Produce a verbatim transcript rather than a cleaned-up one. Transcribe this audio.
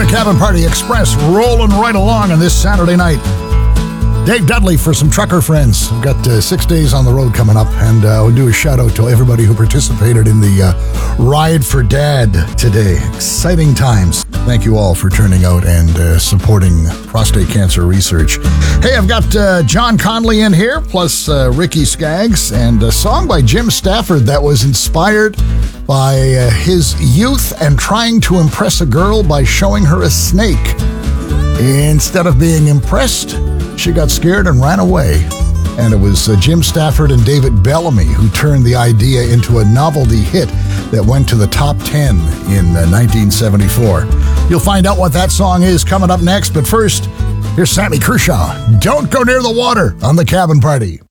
Cabin Party Express rolling right along on this Saturday night. Dave Dudley for some trucker friends. We've got uh, six days on the road coming up, and uh, we'll do a shout out to everybody who participated in the uh, Ride for Dad today. Exciting times. Thank you all for turning out and uh, supporting prostate cancer research. Hey, I've got uh, John Conley in here, plus uh, Ricky Skaggs, and a song by Jim Stafford that was inspired by uh, his youth and trying to impress a girl by showing her a snake. Instead of being impressed, she got scared and ran away. And it was uh, Jim Stafford and David Bellamy who turned the idea into a novelty hit that went to the top ten in uh, nineteen seventy-four. You'll find out what that song is coming up next, but first, here's Sammy Kershaw. Don't go near the water on the Cabin Party.